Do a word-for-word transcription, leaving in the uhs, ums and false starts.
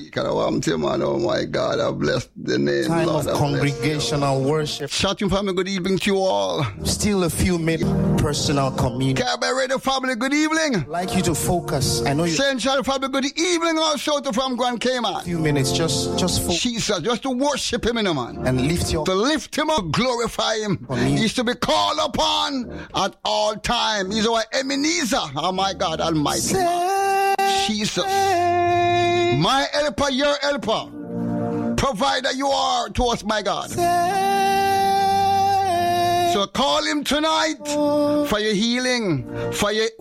Can I want to, man? Oh my God, I bless the name. Time Lord, of congregational worship. Shouting family, good evening to you all. Still a few minutes. Personal communion. Caribbean Radio family, good evening. I'd like you to focus. I know you. Saint Charles family, good evening. Also to from Grand Cayman. A few minutes, just just focus. Jesus, just to worship him, in a man. And lift your. To lift him up, glorify him. He's to be called upon at all time. He's our Ebenezer. Oh my God, Almighty. Say, Jesus. My helper, your helper. Provider you are to us, my God. So call him tonight for your healing, for your